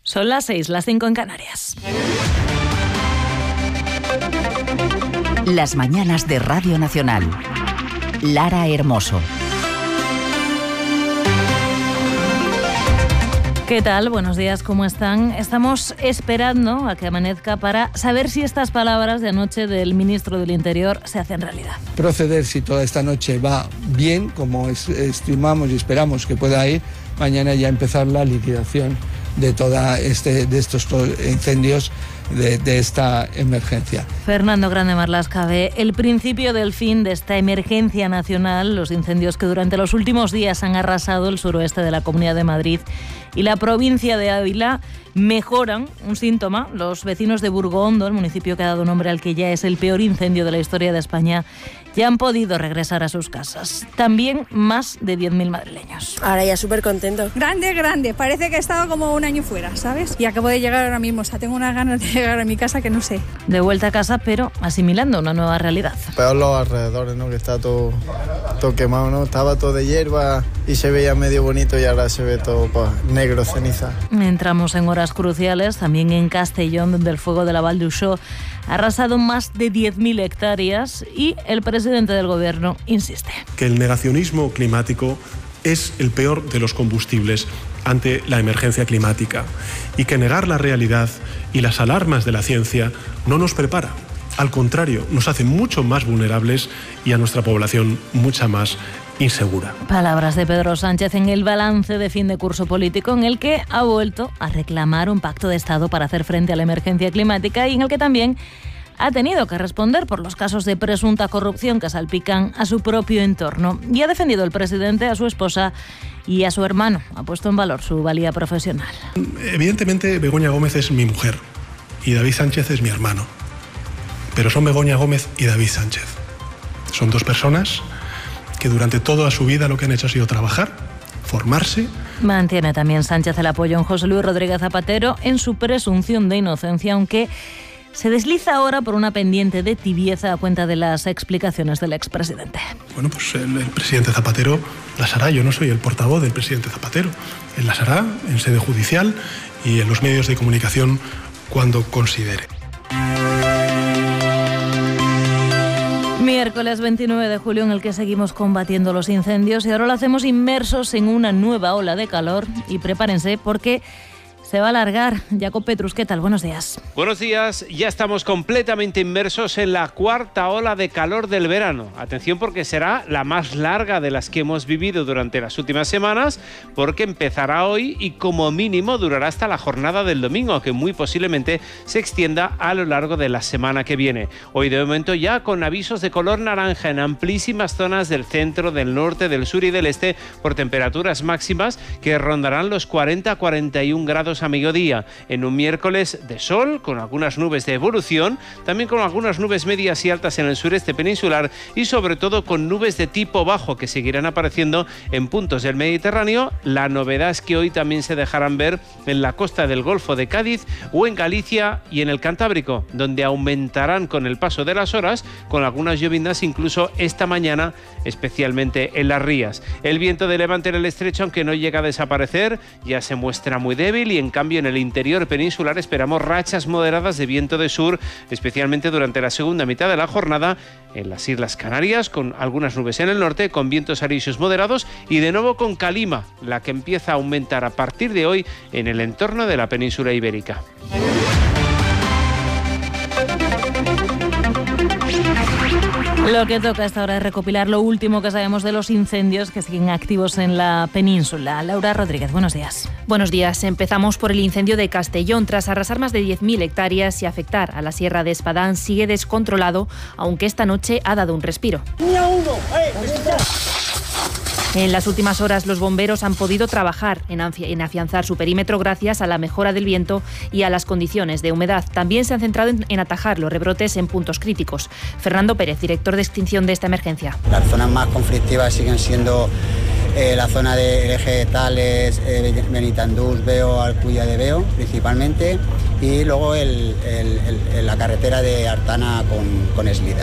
Son las 6, las 5 en Canarias. Las mañanas de Radio Nacional. Lara Hermoso. ¿Qué tal? Buenos días, ¿cómo están? Estamos esperando a que amanezca para saber si estas palabras de anoche del ministro del Interior se hacen realidad. Proceder, si toda esta noche va bien, como estimamos y esperamos que pueda ir, mañana ya empezar la liquidación de de estos incendios de esta emergencia. Fernando Grande Marlaska ve el principio del fin de esta emergencia nacional, los incendios que durante los últimos días han arrasado el suroeste de la Comunidad de Madrid y la provincia de Ávila, mejoran, un síntoma. Los vecinos de Burgondo, el municipio que ha dado nombre al que ya es el peor incendio de la historia de España, ya han podido regresar a sus casas. También más de 10.000 madrileños. Ahora ya súper contento. Grande. Parece que he estado como un año fuera, ¿sabes? Y acabo de llegar ahora mismo. O sea, tengo unas ganas de llegar a mi casa que no sé. De vuelta a casa, pero asimilando una nueva realidad. Peor los alrededores, ¿no? Que está todo quemado, ¿no? Estaba todo de hierba y se veía medio bonito y ahora se ve todo negro, ceniza. Entramos en horas cruciales, también en Castellón, donde el fuego de la Val d'Uixó ha arrasado más de 10.000 hectáreas y el presidente del gobierno insiste. Que el negacionismo climático es el peor de los combustibles ante la emergencia climática y que negar la realidad y las alarmas de la ciencia no nos prepara. Al contrario, nos hace mucho más vulnerables y a nuestra población mucha más insegura. Palabras de Pedro Sánchez en el balance de fin de curso político, en el que ha vuelto a reclamar un pacto de Estado para hacer frente a la emergencia climática y en el que también ha tenido que responder por los casos de presunta corrupción que salpican a su propio entorno. Y ha defendido el presidente a su esposa y a su hermano. Ha puesto en valor su valía profesional. Evidentemente, Begoña Gómez es mi mujer y David Sánchez es mi hermano. Pero son Begoña Gómez y David Sánchez. Son dos personas que durante toda su vida lo que han hecho ha sido trabajar, formarse. Mantiene también Sánchez el apoyo en José Luis Rodríguez Zapatero en su presunción de inocencia, aunque se desliza ahora por una pendiente de tibieza a cuenta de las explicaciones del expresidente. Bueno, pues el presidente Zapatero las hará. Yo no soy el portavoz del presidente Zapatero. Él las hará en sede judicial y en los medios de comunicación cuando considere. Miércoles 29 de julio en el que seguimos combatiendo los incendios y ahora lo hacemos inmersos en una nueva ola de calor y prepárense porque se va a alargar. Jacob Petrus, ¿qué tal? Buenos días. Buenos días. Ya estamos completamente inmersos en la cuarta ola de calor del verano. Atención porque será la más larga de las que hemos vivido durante las últimas semanas porque empezará hoy y como mínimo durará hasta la jornada del domingo, que muy posiblemente se extienda a lo largo de la semana que viene. Hoy de momento ya con avisos de color naranja en amplísimas zonas del centro, del norte, del sur y del este por temperaturas máximas que rondarán los 40-41 grados a mediodía, en un miércoles de sol, con algunas nubes de evolución, también con algunas nubes medias y altas en el sureste peninsular y sobre todo con nubes de tipo bajo que seguirán apareciendo en puntos del Mediterráneo. La novedad es que hoy también se dejarán ver en la costa del Golfo de Cádiz o en Galicia y en el Cantábrico, donde aumentarán con el paso de las horas, con algunas llovindas incluso esta mañana, especialmente en las rías. El viento de levante en el estrecho, aunque no llega a desaparecer, ya se muestra muy débil y en cambio en el interior peninsular esperamos rachas moderadas de viento de sur, especialmente durante la segunda mitad de la jornada en las Islas Canarias, con algunas nubes en el norte, con vientos alisios moderados y de nuevo con calima, la que empieza a aumentar a partir de hoy en el entorno de la península ibérica. Lo que toca a esta hora es recopilar lo último que sabemos de los incendios que siguen activos en la península. Laura Rodríguez, buenos días. Buenos días. Empezamos por el incendio de Castellón. Tras arrasar más de 10.000 hectáreas y afectar a la Sierra de Espadán, sigue descontrolado, aunque esta noche ha dado un respiro. En las últimas horas los bomberos han podido trabajar en afianzar su perímetro gracias a la mejora del viento y a las condiciones de humedad. También se han centrado en atajar los rebrotes en puntos críticos. Fernando Pérez, director de extinción de esta emergencia. Las zonas más conflictivas siguen siendo la zona de Eje de Tales, Benitandús, Veo, Alcuya de Veo principalmente y luego la carretera de Artana con Eslida.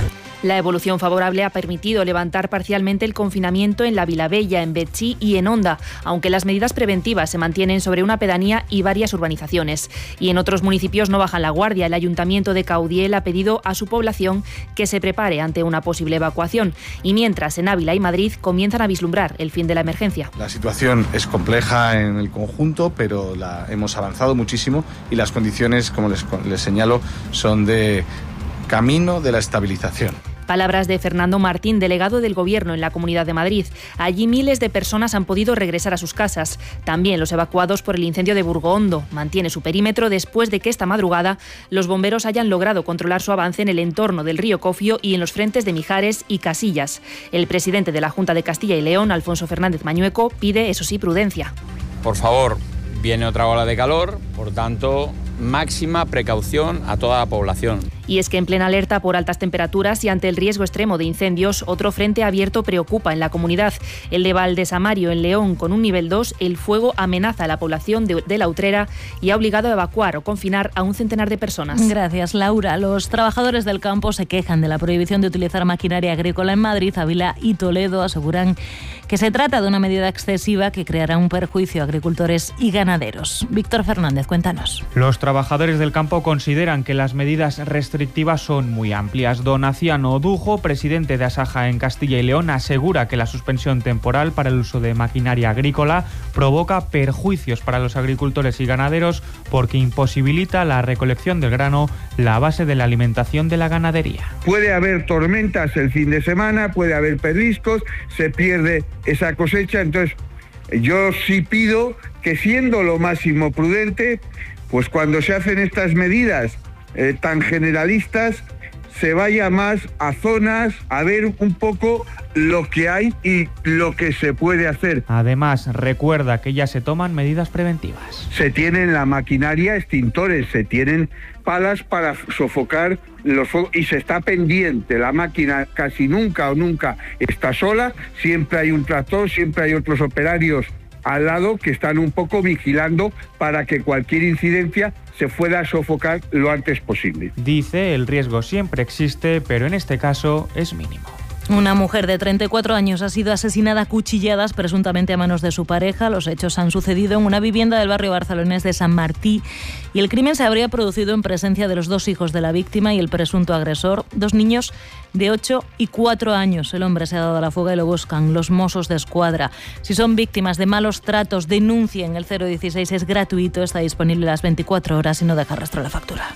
La evolución favorable ha permitido levantar parcialmente el confinamiento en la Vilabella, en Betxí y en Onda, aunque las medidas preventivas se mantienen sobre una pedanía y varias urbanizaciones. Y en otros municipios no bajan la guardia. El Ayuntamiento de Caudiel ha pedido a su población que se prepare ante una posible evacuación. Y mientras en Ávila y Madrid comienzan a vislumbrar el fin de la emergencia. La situación es compleja en el conjunto, pero hemos avanzado muchísimo y las condiciones, como les señalo, son de camino de la estabilización. Palabras de Fernando Martín, delegado del Gobierno en la Comunidad de Madrid. Allí miles de personas han podido regresar a sus casas. También los evacuados por el incendio de Burgoondo. Mantiene su perímetro después de que esta madrugada los bomberos hayan logrado controlar su avance en el entorno del río Cofio y en los frentes de Mijares y Casillas. El presidente de la Junta de Castilla y León, Alfonso Fernández Mañueco, pide, eso sí, prudencia. Por favor, viene otra ola de calor, por tanto, máxima precaución a toda la población. Y es que en plena alerta por altas temperaturas y ante el riesgo extremo de incendios, otro frente abierto preocupa en la comunidad. El de Valdesamario, en León, con un nivel 2, el fuego amenaza a la población de La Utrera y ha obligado a evacuar o confinar a un centenar de personas. Gracias, Laura. Los trabajadores del campo se quejan de la prohibición de utilizar maquinaria agrícola en Madrid, Ávila y Toledo. Aseguran que se trata de una medida excesiva que creará un perjuicio a agricultores y ganaderos. Víctor Fernández, cuéntanos. Los trabajadores del campo consideran que las medidas restrictivas son muy amplias. Donaciano Dujo, presidente de Asaja en Castilla y León, asegura que la suspensión temporal para el uso de maquinaria agrícola provoca perjuicios para los agricultores y ganaderos porque imposibilita la recolección del grano, la base de la alimentación de la ganadería. Puede haber tormentas el fin de semana, puede haber pedriscos, se pierde esa cosecha, entonces yo sí pido que, siendo lo máximo prudente, pues cuando se hacen estas medidas tan generalistas, se vaya más a zonas, a ver un poco lo que hay y lo que se puede hacer. Además, recuerda que ya se toman medidas preventivas. Se tienen la maquinaria, extintores, se tienen palas para sofocar los fuegos y se está pendiente. La máquina casi nunca está sola, siempre hay un tractor, siempre hay otros operarios al lado que están un poco vigilando para que cualquier incidencia se pueda sofocar lo antes posible. Dice, el riesgo siempre existe, pero en este caso es mínimo. Una mujer de 34 años ha sido asesinada a cuchilladas, presuntamente a manos de su pareja. Los hechos han sucedido en una vivienda del barrio barcelonés de Sant Martí y el crimen se habría producido en presencia de los dos hijos de la víctima y el presunto agresor, dos niños de 8 y 4 años. El hombre se ha dado a la fuga y lo buscan los Mossos d'Esquadra. Si son víctimas de malos tratos, denuncien. El 016 es gratuito, está disponible las 24 horas y no deja rastro la factura.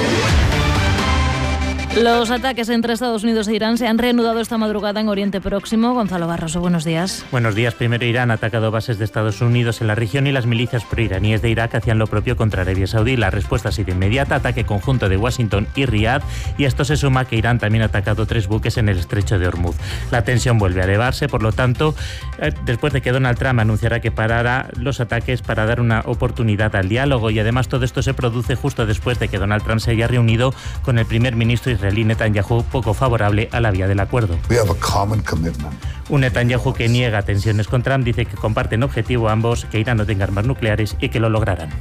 Los ataques entre Estados Unidos e Irán se han reanudado esta madrugada en Oriente Próximo. Gonzalo Barroso, buenos días. Buenos días. Primero, Irán ha atacado bases de Estados Unidos en la región y las milicias proiraníes de Irak hacían lo propio contra Arabia Saudí. La respuesta ha sido inmediata, ataque conjunto de Washington y Riad, y a esto se suma que Irán también ha atacado 3 buques en el estrecho de Hormuz. La tensión vuelve a elevarse, por lo tanto, después de que Donald Trump anunciara que parara los ataques para dar una oportunidad al diálogo, y además todo esto se produce justo después de que Donald Trump se haya reunido con el primer ministro israelí Netanyahu, poco favorable a la vía del acuerdo. Un Netanyahu que niega tensiones con Trump, dice que comparten objetivo ambos, que Irán no tenga armas nucleares y que lo lograrán.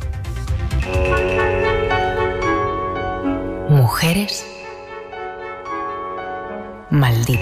Mujeres malditas.